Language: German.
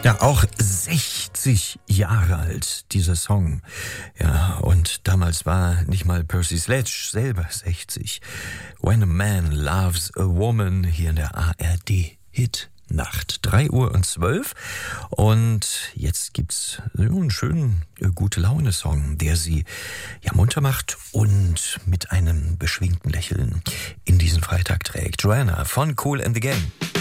Ja, auch 60 Jahre alt, dieser Song. Ja, und damals war nicht mal Percy Sledge selber 60. When a Man Loves a Woman, hier in der ARD-Hit-Nacht. 3:12 Uhr. Und jetzt gibt's einen schönen Gute-Laune-Song, der sie ja munter macht und mit einem beschwingten Lächeln in diesen Freitag trägt. Joanna von Kool and the Gang.